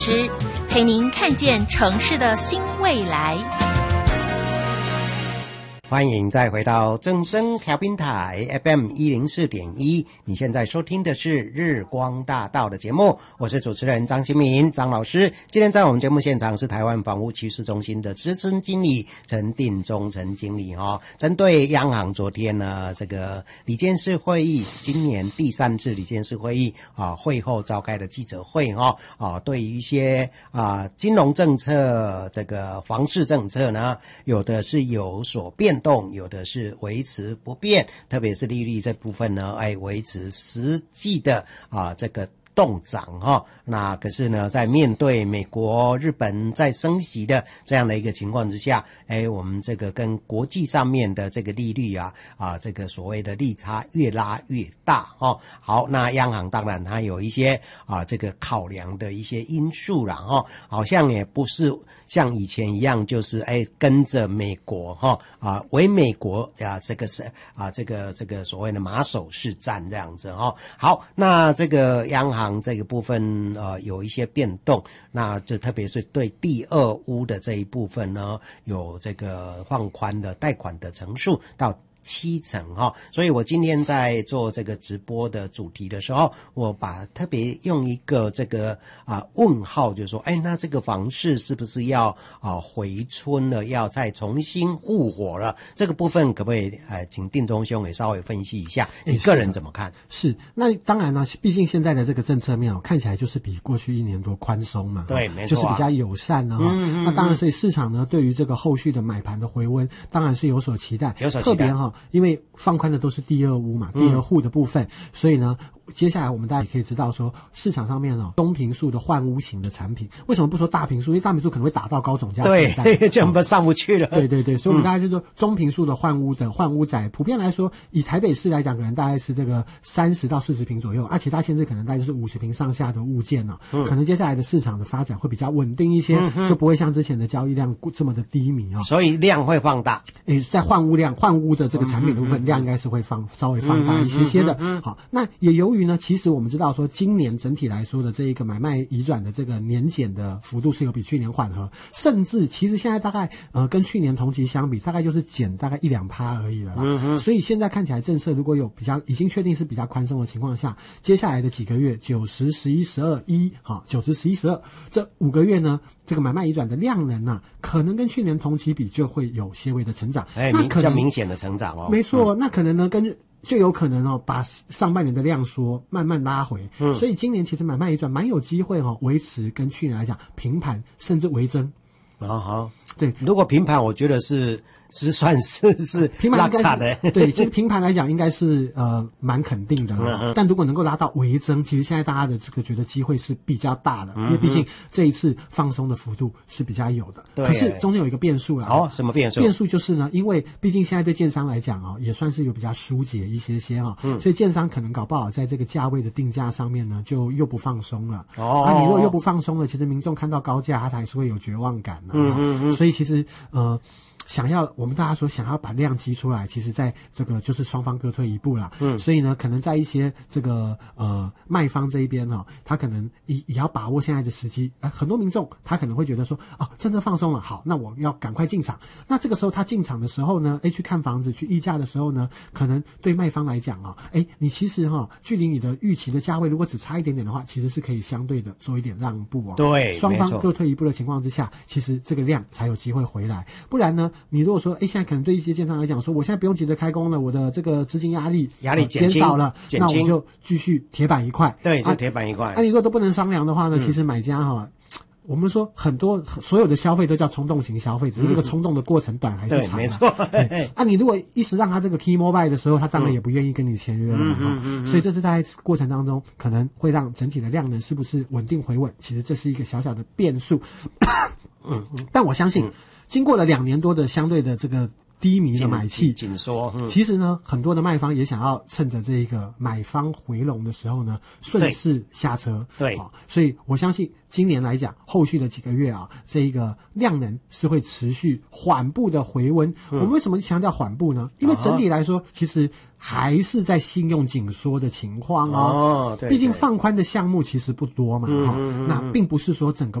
陪您看见城市的新未来。 欢迎再回到正声调频台 FM104.1，你现在收听的是日光大道的节目，我是主持人张新民张老师。今天在我们节目现场是台湾房屋趋势中心的资深经理陈定中陈经理针对央行昨天呢这个理监事会议，今年第3次理监事会议会后召开的记者会对于一些金融政策这个房市政策呢，有的是有所变动，有的是维持不变，特别是利率这部分呢，维持实际的这个动涨那可是呢，在面对美国、日本在升息的这样的一个情况之下，我们这个跟国际上面的这个利率这个所谓的利差越拉越大好，那央行当然它有一些这个考量的一些因素啦好像也不是像以前一样，就是跟着美国为美国这个是这个所谓的马首是瞻这样子好，那这个央行这个部分有一些变动，那这特别是对第二屋的这一部分呢，有这个放宽的贷款的成数到70%所以我今天在做这个直播的主题的时候，我特别用一个这个问号，就是说那这个房市是不是要回春了，要再重新复活了？这个部分可不可以请定中兄也稍微分析一下，你个人怎么看？ 是，那当然呢，毕竟现在的这个政策面看起来就是比过去1年多宽松嘛， 对，没错， 就是比较友善了那当然，所以市场呢对于这个后续的买盘的回温，当然是有所期待，特别因为放宽的都是第二屋嘛，第二户的部分，所以呢接下来我们大家也可以知道说，市场上面中坪数的换屋型的产品，为什么不说大坪数？因为大坪数可能会打到高总价， 对，这样上不去了。 对，所以我们大家就说中坪数的换屋宅，普遍来说，以台北市来讲，可能大概是这个30到40坪左右，其他县市可能大概就是50坪上下的物件可能接下来的市场的发展会比较稳定一些，就不会像之前的交易量这么的低迷所以量会放大。 在换屋的这个产品的部分量应该是会稍微放大一些的。好，那也由于呢，其实我们知道说，今年整体来说的这一个买卖移转的这个年减的幅度是有比去年缓和，甚至其实现在大概跟去年同期相比，大概就是减大概1-2%而已了啦。所以现在看起来政策如果有已经确定是比较宽松的情况下，接下来的几个月9、10、11、12、9、10、11、12这5个月呢，这个买卖移转的量能可能跟去年同期比就会有些微的成长， 那比较明显的成长没错，那可能呢就有可能把上半年的量缩慢慢拉回，所以今年其实买卖移转蛮有机会维持跟去年来讲平盘甚至微增。 好， 对， 如果平盘，我觉得是算是平盘拉差的。 对，其实平盘来讲应该是蛮肯定的但如果能够拉到微增，其实现在大家的这个觉得机会是比较大的，因为毕竟这一次放松的幅度是比较有的。可是中间有一个变数啦。 什么变数？ 变数就是呢，因为毕竟现在对建商来讲也算是有比较疏解一些所以建商可能搞不好在这个价位的定价上面呢，就又不放松了。你如果又不放松了，其实民众看到高价，他还是会有绝望感所以其实我们大家说想要把量积出来，其实在这个就是双方各退一步啦。所以呢，可能在一些这个卖方这一边他可能也要把握现在的时机。很多民众他可能会觉得说，政策放松了，好，那我要赶快进场。那这个时候他进场的时候呢，去看房子去议价的时候呢，可能对卖方来讲你其实距离你的预期的价位如果只差一点点的话，其实是可以相对的做一点让步对， 双方各退一步的情况之下，其实这个量才有机会回来。不然呢，你如果说现在可能对一些建商来讲说，我现在不用急着开工了，我的这个资金压力减少了，那我就继续铁板一块。 对，就铁板一块。 你如果都不能商量的话呢，其实买家我们说所有的消费都叫冲动型消费，只是这个冲动的过程短还是长。 没错。 你如果一时让他这个 key mobile 的时候，他当然也不愿意跟你签约了所以这是在过程当中可能会让整体的量能是不是稳定回稳，其实这是一个小小的变数。但我相信经过了2年多的相对的这个低迷的买气紧缩。 其实呢，很多的卖方也想要趁着这个买方回笼的时候呢，顺势下车。 对， 所以我相信今年来讲，后续的几个月啊，这一个量能是会持续缓步的回温。我们为什么强调缓步呢？因为整体来说，其实还是在信用紧缩的情况哦。对，毕竟放宽的项目其实不多嘛。那并不是说整个